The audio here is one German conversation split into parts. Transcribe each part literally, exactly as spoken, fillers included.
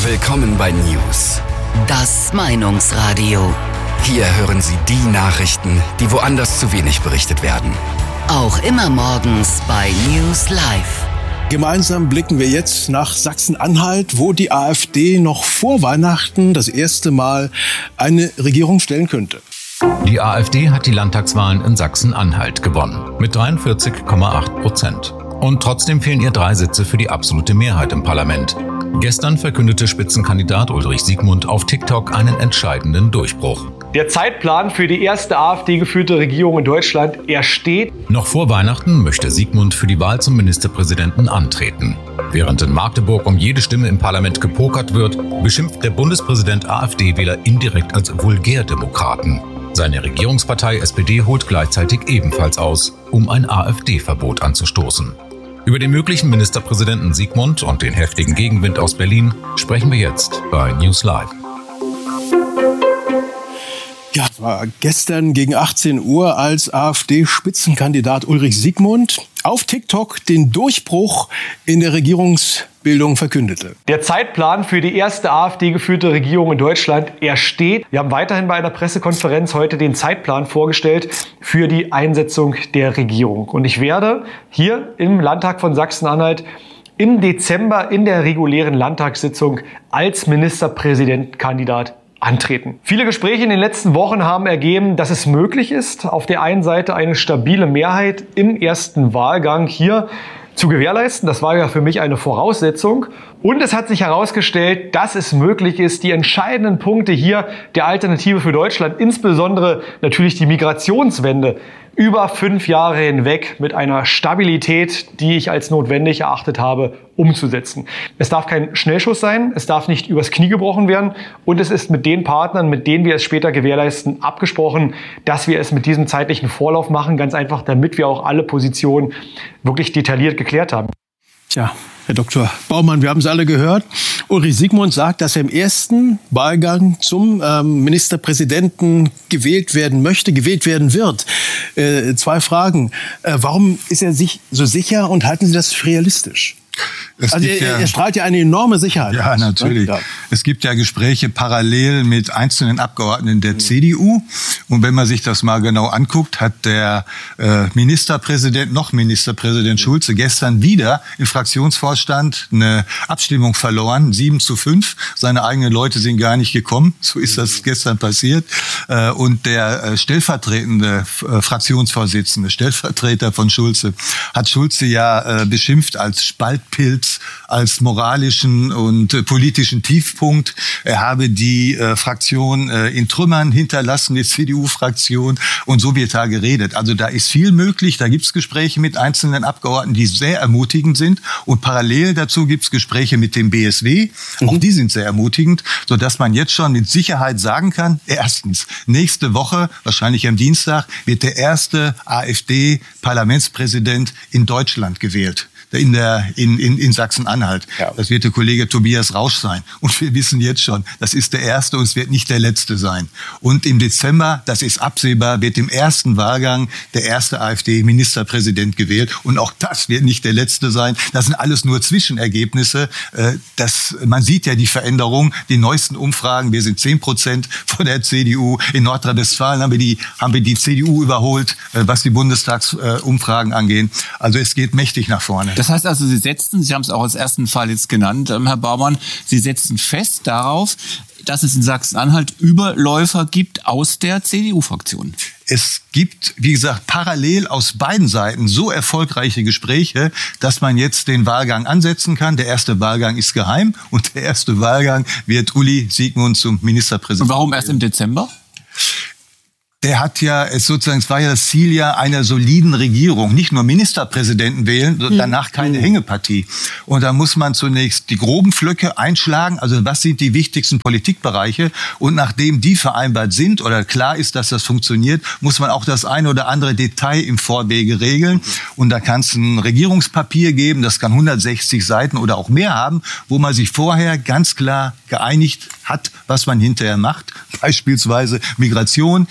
Willkommen bei News. Das Meinungsradio. Hier hören Sie die Nachrichten, die woanders zu wenig berichtet werden. Auch immer morgens bei News Live. Gemeinsam blicken wir jetzt nach Sachsen-Anhalt, wo die AfD noch vor Weihnachten das erste Mal eine Regierung stellen könnte. Die AfD hat die Landtagswahlen in Sachsen-Anhalt gewonnen mit dreiundvierzig Komma acht Prozent. Und trotzdem fehlen ihr drei Sitze für die absolute Mehrheit im Parlament. Gestern verkündete Spitzenkandidat Ulrich Siegmund auf TikTok einen entscheidenden Durchbruch. Der Zeitplan für die erste AfD-geführte Regierung in Deutschland, er steht. Noch vor Weihnachten möchte Siegmund für die Wahl zum Ministerpräsidenten antreten. Während in Magdeburg um jede Stimme im Parlament gepokert wird, beschimpft der Bundespräsident AfD-Wähler indirekt als Vulgärdemokraten. Seine Regierungspartei S P D holt gleichzeitig ebenfalls aus, um ein AfD-Verbot anzustoßen. Über den möglichen Ministerpräsidenten Siegmund und den heftigen Gegenwind aus Berlin sprechen wir jetzt bei News Live. Ja, es war gestern gegen achtzehn Uhr, als AfD-Spitzenkandidat Ulrich Siegmund auf TikTok den Durchbruch in der Regierungsbildung verkündete. Der Zeitplan für die erste AfD-geführte Regierung in Deutschland, er steht. Wir haben weiterhin bei einer Pressekonferenz heute den Zeitplan vorgestellt für die Einsetzung der Regierung. Und ich werde hier im Landtag von Sachsen-Anhalt im Dezember in der regulären Landtagssitzung als Ministerpräsidentenkandidat antreten. Viele Gespräche in den letzten Wochen haben ergeben, dass es möglich ist, auf der einen Seite eine stabile Mehrheit im ersten Wahlgang hier zu gewährleisten. Das war ja für mich eine Voraussetzung. Und es hat sich herausgestellt, dass es möglich ist, die entscheidenden Punkte hier der Alternative für Deutschland, insbesondere natürlich die Migrationswende, über fünf Jahre hinweg mit einer Stabilität, die ich als notwendig erachtet habe, umzusetzen. Es darf kein Schnellschuss sein, es darf nicht übers Knie gebrochen werden und es ist mit den Partnern, mit denen wir es später gewährleisten, abgesprochen, dass wir es mit diesem zeitlichen Vorlauf machen, ganz einfach, damit wir auch alle Positionen wirklich detailliert geklärt haben. Tja, Herr Doktor Baumann, wir haben es alle gehört. Ulrich Siegmund sagt, dass er im ersten Wahlgang zum ähm, Ministerpräsidenten gewählt werden möchte, gewählt werden wird. Äh, zwei Fragen. Äh, warum ist er sich so sicher und halten Sie das für realistisch? Es also gibt er, ja, er strahlt ja eine enorme Sicherheit. Ja, natürlich. Ja. Es gibt ja Gespräche parallel mit einzelnen Abgeordneten der mhm. C D U. Und wenn man sich das mal genau anguckt, hat der äh, Ministerpräsident, noch Ministerpräsident Schulze, gestern wieder im Fraktionsvorstand eine Abstimmung verloren, sieben zu fünf. Seine eigenen Leute sind gar nicht gekommen. So ist das gestern passiert. Äh, und der äh, stellvertretende äh, Fraktionsvorsitzende, Stellvertreter von Schulze, hat Schulze ja äh, beschimpft als Spaltpilz, als moralischen und äh, politischen Tiefpunkt. Er habe die äh, Fraktion äh, in Trümmern hinterlassen, die C D U-Fraktion, und so wird da geredet. Also da ist viel möglich, da gibt es Gespräche mit einzelnen Abgeordneten, die sehr ermutigend sind, und parallel dazu gibt es Gespräche mit dem B S W, mhm. auch die sind sehr ermutigend, sodass man jetzt schon mit Sicherheit sagen kann, erstens, nächste Woche, wahrscheinlich am Dienstag, wird der erste AfD-Parlamentspräsident in Deutschland gewählt. In, der, in, in, in Sachsen-Anhalt. Ja. Das wird der Kollege Tobias Rausch sein. Und wir wissen jetzt schon, das ist der erste und es wird nicht der letzte sein. Und im Dezember, das ist absehbar, wird im ersten Wahlgang der erste AfD-Ministerpräsident gewählt. Und auch das wird nicht der letzte sein. Das sind alles nur Zwischenergebnisse. Das, man sieht ja die Veränderung, die neuesten Umfragen. Wir sind zehn Prozent von der C D U. In Nordrhein-Westfalen haben wir die, haben wir die C D U überholt, was die Bundestagsumfragen angeht. Also es geht mächtig nach vorne. Das heißt also, Sie setzen, Sie haben es auch als ersten Fall jetzt genannt, Herr Baumann, Sie setzen fest darauf, dass es in Sachsen-Anhalt Überläufer gibt aus der C D U-Fraktion. Es gibt, wie gesagt, parallel aus beiden Seiten so erfolgreiche Gespräche, dass man jetzt den Wahlgang ansetzen kann. Der erste Wahlgang ist geheim und der erste Wahlgang wird Uli Siegmund zum Ministerpräsidenten. Und warum erst im Dezember? Der hat ja, es sozusagen, es war ja das Ziel ja einer soliden Regierung. Nicht nur Ministerpräsidenten wählen, sondern danach keine Hängepartie. Und da muss man zunächst die groben Pflöcke einschlagen. Also was sind die wichtigsten Politikbereiche? Und nachdem die vereinbart sind oder klar ist, dass das funktioniert, muss man auch das eine oder andere Detail im Vorwege regeln. Und da kann es ein Regierungspapier geben, das kann hundertsechzig Seiten oder auch mehr haben, wo man sich vorher ganz klar geeinigt hat, was man hinterher macht. Beispielsweise Migration, vier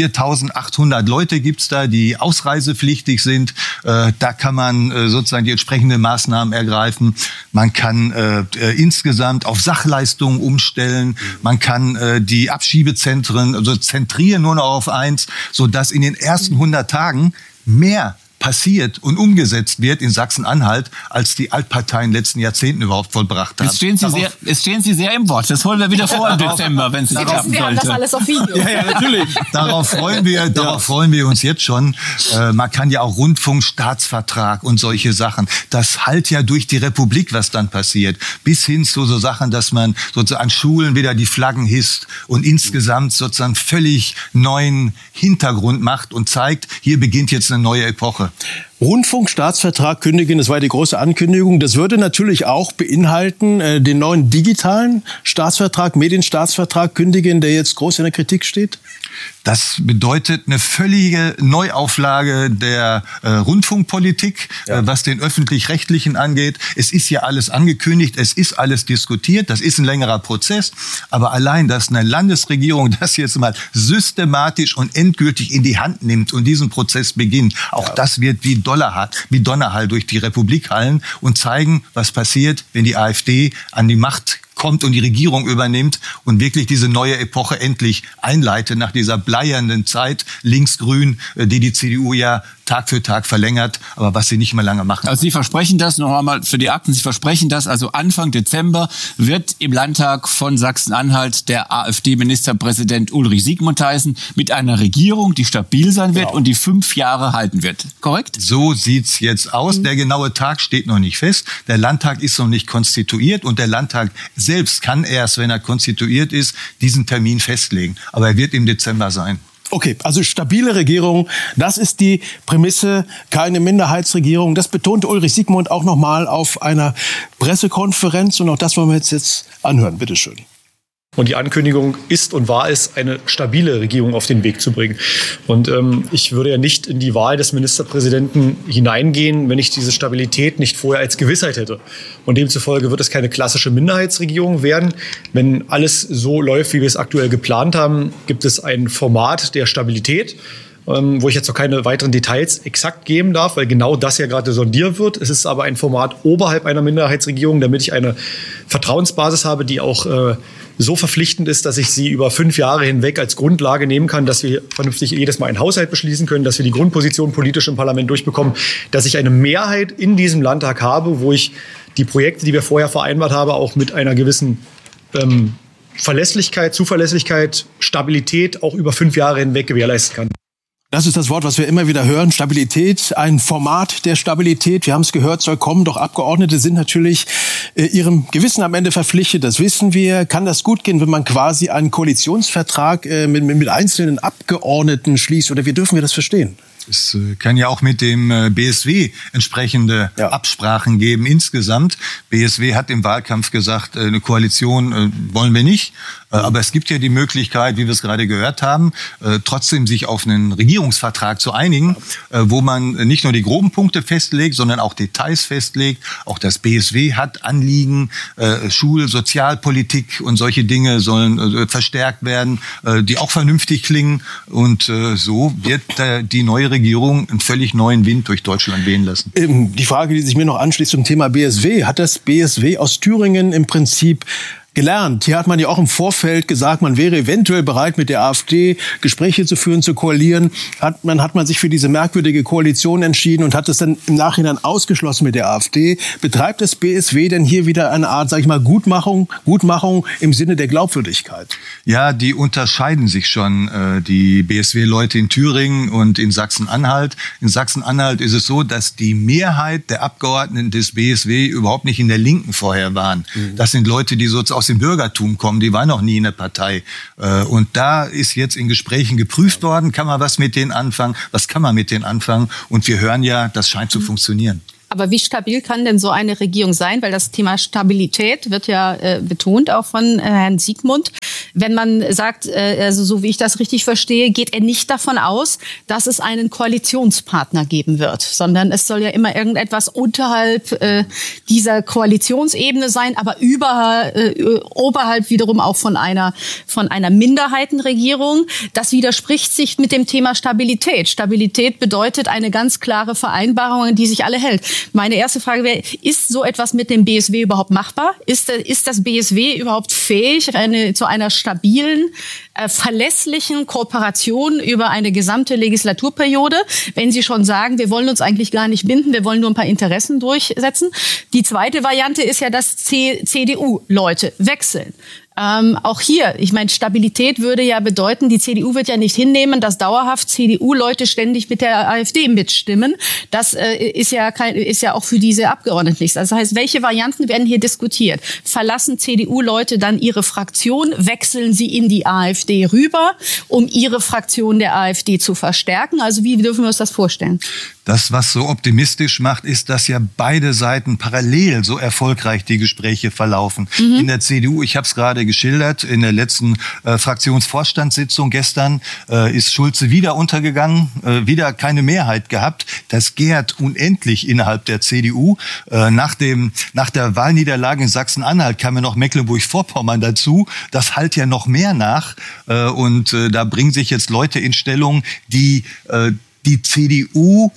viertausendachthundert Leute gibt's da, die ausreisepflichtig sind. Äh, da kann man äh, sozusagen die entsprechenden Maßnahmen ergreifen. Man kann äh, äh, insgesamt auf Sachleistungen umstellen. Man kann äh, die Abschiebezentren also zentrieren nur noch auf eins, sodass in den ersten hundert Tagen mehr passiert und umgesetzt wird in Sachsen-Anhalt, als die Altparteien in den letzten Jahrzehnten überhaupt vollbracht haben. Jetzt stehen Sie, sehr, jetzt stehen Sie sehr im Wort. Das holen wir wieder vor im Dezember, wenn es nicht klappen wir haben sollte. das alles auf Video. Ja, ja, natürlich. Darauf freuen wir, darauf freuen wir uns jetzt schon. Äh, man kann ja auch Rundfunkstaatsvertrag und solche Sachen. Das hallt ja durch die Republik, was dann passiert. Bis hin zu so Sachen, dass man sozusagen an Schulen wieder die Flaggen hisst und insgesamt sozusagen völlig neuen Hintergrund macht und zeigt, hier beginnt jetzt eine neue Epoche. Rundfunkstaatsvertrag kündigen, das war die große Ankündigung. Das würde natürlich auch beinhalten, äh, den neuen digitalen Staatsvertrag, Medienstaatsvertrag kündigen, der jetzt groß in der Kritik steht? Das bedeutet eine völlige Neuauflage der äh, Rundfunkpolitik, ja. äh, was den Öffentlich-Rechtlichen angeht. Es ist ja alles angekündigt, es ist alles diskutiert, das ist ein längerer Prozess. Aber allein, dass eine Landesregierung das jetzt mal systematisch und endgültig in die Hand nimmt und diesen Prozess beginnt, auch ja. das wird wie Donnerhall, wie Donnerhall durch die Republik hallen und zeigen, was passiert, wenn die AfD an die Macht kommt und die Regierung übernimmt und wirklich diese neue Epoche endlich einleitet nach dieser bleiernden Zeit linksgrün, die die C D U ja Tag für Tag verlängert, aber was sie nicht mehr lange machen. Also Sie versprechen das, noch einmal für die Akten, Sie versprechen das, also Anfang Dezember wird im Landtag von Sachsen-Anhalt der AfD-Ministerpräsident Ulrich Sigmundhausen mit einer Regierung, die stabil sein wird genau. und die fünf Jahre halten wird. Korrekt? So sieht's jetzt aus. Der genaue Tag steht noch nicht fest. Der Landtag ist noch nicht konstituiert und der Landtag selbst kann erst, wenn er konstituiert ist, diesen Termin festlegen. Aber er wird im Dezember sein. Okay, also stabile Regierung, das ist die Prämisse, keine Minderheitsregierung. Das betonte Ulrich Siegmund auch nochmal auf einer Pressekonferenz und auch das wollen wir jetzt, jetzt anhören. Bitte schön. Und die Ankündigung ist und war es, eine stabile Regierung auf den Weg zu bringen. Und ähm, ich würde ja nicht in die Wahl des Ministerpräsidenten hineingehen, wenn ich diese Stabilität nicht vorher als Gewissheit hätte. Und demzufolge wird es keine klassische Minderheitsregierung werden. Wenn alles so läuft, wie wir es aktuell geplant haben, gibt es ein Format der Stabilität, ähm, wo ich jetzt noch keine weiteren Details exakt geben darf, weil genau das ja gerade sondiert wird. Es ist aber ein Format oberhalb einer Minderheitsregierung, damit ich eine Vertrauensbasis habe, die auch äh, so verpflichtend ist, dass ich sie über fünf Jahre hinweg als Grundlage nehmen kann, dass wir vernünftig jedes Mal einen Haushalt beschließen können, dass wir die Grundposition politisch im Parlament durchbekommen, dass ich eine Mehrheit in diesem Landtag habe, wo ich die Projekte, die wir vorher vereinbart haben, auch mit einer gewissen ähm, Verlässlichkeit, Zuverlässigkeit, Stabilität auch über fünf Jahre hinweg gewährleisten kann. Das ist das Wort, was wir immer wieder hören. Stabilität, ein Format der Stabilität. Wir haben es gehört, soll kommen. Doch Abgeordnete sind natürlich äh, ihrem Gewissen am Ende verpflichtet. Das wissen wir. Kann das gut gehen, wenn man quasi einen Koalitionsvertrag äh, mit, mit einzelnen Abgeordneten schließt? Oder wie dürfen wir das verstehen? Es kann ja auch mit dem B S W entsprechende ja. Absprachen geben insgesamt. B S W hat im Wahlkampf gesagt, eine Koalition wollen wir nicht. Aber es gibt ja die Möglichkeit, wie wir es gerade gehört haben, trotzdem sich auf einen Regierungsvertrag zu einigen, wo man nicht nur die groben Punkte festlegt, sondern auch Details festlegt. Auch das B S W hat Anliegen, Schul-, Sozialpolitik und solche Dinge sollen verstärkt werden, die auch vernünftig klingen. Und so wird die neue Regierung einen völlig neuen Wind durch Deutschland wehen lassen. Die Frage, die sich mir noch anschließt zum Thema B S W, hat das B S W aus Thüringen im Prinzip gelernt? Hier hat man ja auch im Vorfeld gesagt, man wäre eventuell bereit, mit der AfD Gespräche zu führen, zu koalieren. Hat man, hat man sich für diese merkwürdige Koalition entschieden und hat es dann im Nachhinein ausgeschlossen mit der AfD. Betreibt das B S W denn hier wieder eine Art, sag ich mal, Gutmachung, Gutmachung im Sinne der Glaubwürdigkeit? Ja, die unterscheiden sich schon, äh, die B S W-Leute in Thüringen und in Sachsen-Anhalt. In Sachsen-Anhalt ist es so, dass die Mehrheit der Abgeordneten des B S W überhaupt nicht in der Linken vorher waren. Mhm. Das sind Leute, die sozusagen aus dem Bürgertum kommen, die waren noch nie in der Partei. Und da ist jetzt in Gesprächen geprüft worden, kann man was mit denen anfangen, was kann man mit denen anfangen? Und wir hören ja, das scheint zu funktionieren. Aber wie stabil kann denn so eine Regierung sein? Weil das Thema Stabilität wird ja äh, betont auch von äh, Herrn Siegmund. Wenn man sagt, äh, also so wie ich das richtig verstehe, geht er nicht davon aus, dass es einen Koalitionspartner geben wird, sondern es soll ja immer irgendetwas unterhalb äh, dieser Koalitionsebene sein, aber über, äh, oberhalb wiederum auch von einer, von einer Minderheitenregierung. Das widerspricht sich mit dem Thema Stabilität. Stabilität bedeutet eine ganz klare Vereinbarung, an die sich alle hält. Meine erste Frage wäre, ist so etwas mit dem B S W überhaupt machbar? Ist, ist das B S W überhaupt fähig, eine, zu einer stabilen, äh, verlässlichen Kooperation über eine gesamte Legislaturperiode, wenn Sie schon sagen, wir wollen uns eigentlich gar nicht binden, wir wollen nur ein paar Interessen durchsetzen? Die zweite Variante ist ja, dass C D U-Leute wechseln. Ähm, auch hier, ich meine, Stabilität würde ja bedeuten, die C D U wird ja nicht hinnehmen, dass dauerhaft C D U-Leute ständig mit der AfD mitstimmen. Das äh, ist ja kein, ist ja auch für diese Abgeordneten nichts. Das heißt, welche Varianten werden hier diskutiert? Verlassen C D U-Leute dann ihre Fraktion, wechseln sie in die AfD rüber, um ihre Fraktion der AfD zu verstärken? Also wie dürfen wir uns das vorstellen? Das, was so optimistisch macht, ist, dass ja beide Seiten parallel so erfolgreich die Gespräche verlaufen. Mhm. In der C D U, ich habe es gerade geschildert, in der letzten äh, Fraktionsvorstandssitzung gestern äh, ist Schulze wieder untergegangen, äh, wieder keine Mehrheit gehabt. Das gärt unendlich innerhalb der C D U. Äh, nach dem nach der Wahlniederlage in Sachsen-Anhalt kam ja noch Mecklenburg-Vorpommern dazu. Das hallt ja noch mehr nach. Äh, und äh, da bringen sich jetzt Leute in Stellung, die äh, die C D U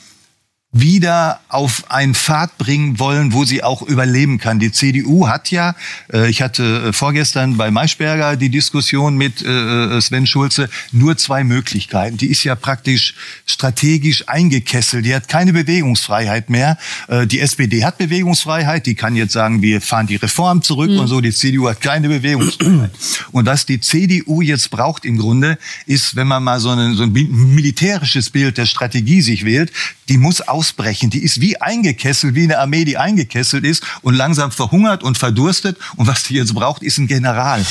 wieder auf einen Pfad bringen wollen, wo sie auch überleben kann. Die C D U hat ja, äh, ich hatte äh, vorgestern bei Maischberger die Diskussion mit äh, Sven Schulze, nur zwei Möglichkeiten. Die ist ja praktisch strategisch eingekesselt. Die hat keine Bewegungsfreiheit mehr. Äh, die S P D hat Bewegungsfreiheit. Die kann jetzt sagen, wir fahren die Reform zurück mhm. und so. Die C D U hat keine Bewegungsfreiheit. Und was die C D U jetzt braucht im Grunde, ist, wenn man mal so, eine, so ein militärisches Bild der Strategie sich wählt, die muss ausbrechen. Die ist wie eingekesselt, wie eine Armee, die eingekesselt ist und langsam verhungert und verdurstet. Und was die jetzt braucht, ist ein General.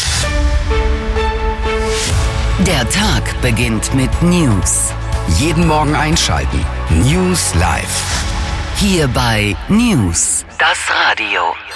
Der Tag beginnt mit News. Jeden Morgen einschalten. News Live. Hier bei News, das Radio.